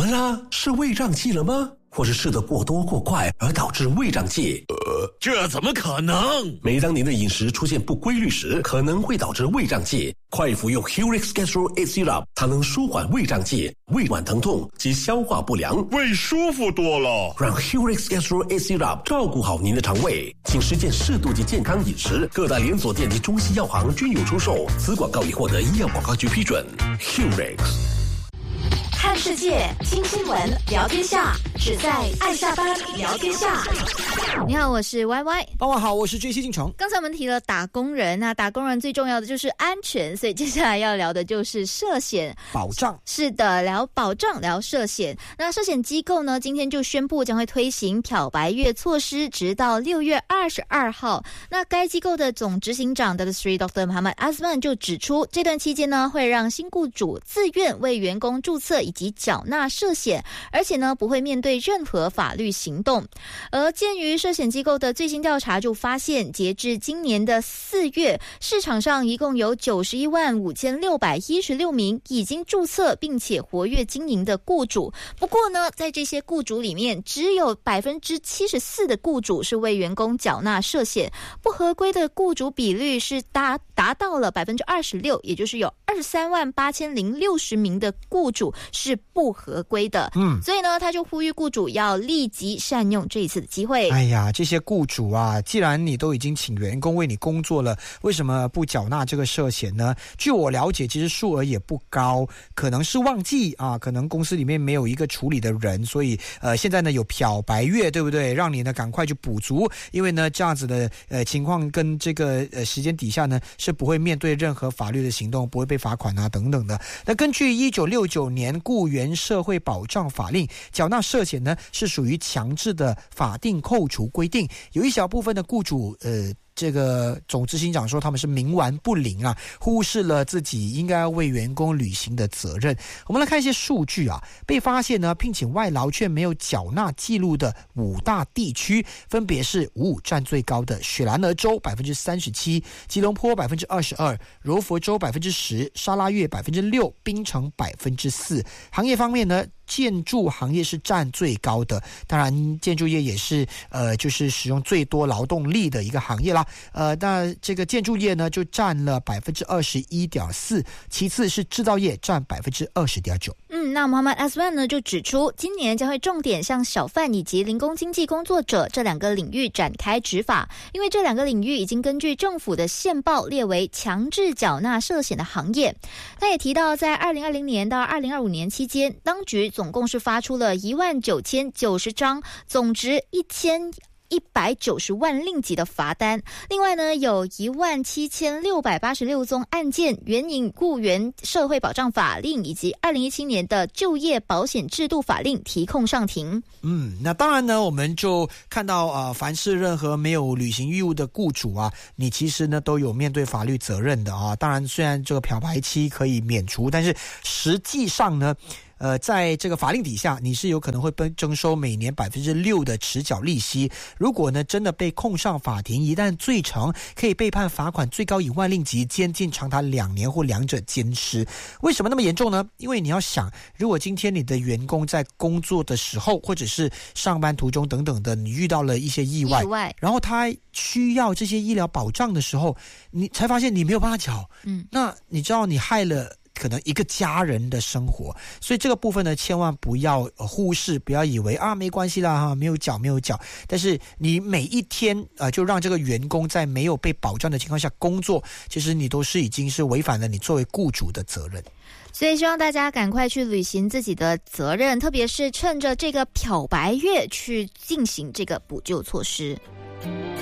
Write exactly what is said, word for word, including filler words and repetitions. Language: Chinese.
啦？是胃胀气了吗？或是吃得过多过快而导致胃胀气？ 呃，这怎么可能？ 每当您的饮食出现不规律时，可能会导致胃胀气。快服用 Hurix Gastro eight Syrup， 它能舒缓胃胀气、胃脘疼痛及消化不良， 胃舒服多了。 让 Hurix Gastro eight Syrup 照顾好您的肠胃，请实践适度及健康饮食。各大连锁店及中西药行均有出售。此广告已获得医药广告局批准。Hurix。 看世界，听新闻，聊天下，只在爱下班聊天下。 你好，我是 Y Y。 傍晚好，我是 J C 进城。 刚才我们提了打工人，那打工人最重要的就是安全，所以接下来要聊的就是涉险保障。 是的，聊保障，聊涉险。那涉险机构呢，今天就宣布将会推行漂白月措施，直到六月二十二号。那该机构的总执行长 Datuk Seri Doktor Muhammad Azman 就指出，这段期间呢，会让新雇主自愿为员工注册以及缴纳涉险，而且呢不会面对任何法律行动。而鉴于涉险机构的最新调查就发现，截至今年的四月，市场上一共有九十一万五千六百一十六名已经注册并且活跃经营的雇主。不过呢，在这些雇主里面，只有百分之七十四的雇主是为员工缴纳涉险，不合规的雇主比率是达达到了百分之二十六，也就是有二十三万八千零六十名的雇主是不合规的。嗯，所以呢，他就呼吁雇主要立即善用这一次的机会。 哎呀，这些雇主啊，既然你都已经请员工为你工作了，为什么不缴纳这个涉险呢？据我了解，其实数额也不高，可能是忘记啊，可能公司里面没有一个处理的人，所以呃，现在呢有漂白月，对不对？让你呢赶快去补足，因为呢这样子的呃情况跟这个呃时间底下呢是不会面对任何法律的行动，不会被罚款啊等等的。那根据一九六九年雇员社会保障法令，缴纳涉险呢是属于强制的法定扣除规定，有一小部分的雇主呃这个总执行长说他们是冥顽不灵啊，忽视了自己应该要为员工履行的责任。我们来看一些数据啊，被发现呢聘请外劳却没有缴纳记录的五大地区，分别是五五占最高的雪兰莪州百分之三十七，吉隆坡百分之二十二，柔佛州百分之十，沙拉越百分之六，槟城百分之四。行业方面呢，建筑行业是占最高的，当然建筑业也是呃就是使用最多劳动力的一个行业啦。呃，那这个建筑业呢就占了百分之二十一点四，其次是制造业占百分之二十点九。 嗯，那 Muhammad Azman 呢就指出，今年将会重点向小贩以及零工经济工作者这两个领域展开执法，因为这两个领域已经根据政府的宪报列为强制缴纳涉险的行业。他也提到，在二零二零年到二零二五年期间，当局总共是发出了一万九千九十张，总值一千一百九十万令吉的罚单。另外呢，有一万七千六百八十六宗案件援引雇员社会保障法令以及二零一七年的就业保险制度法令提控上庭。 嗯，那当然呢，我们就看到啊、呃，凡是任何没有履行义务的雇主啊，你其实呢都有面对法律责任的啊。当然，虽然这个漂白期可以免除，但是实际上呢。呃，在这个法令底下，你是有可能会被征收每年百分之六的迟缴利息。如果呢真的被控上法庭，一旦罪成，可以被判罚款最高一万令吉，监禁长达两年或两者兼施。为什么那么严重呢？因为你要想，如果今天你的员工在工作的时候，或者是上班途中等等的，你遇到了一些意外， 意外然后他需要这些医疗保障的时候，你才发现你没有办法缴，嗯，那你知道你害了可能一个家人的生活，所以这个部分呢，千万不要忽视，不要以为啊没关系啦哈，没有缴没有缴。但是你每一天呃，就让这个员工在没有被保障的情况下工作，其实你都是已经是违反了你作为雇主的责任。 所以希望大家赶快去履行自己的责任，特别是趁着这个漂白月去进行这个补救措施。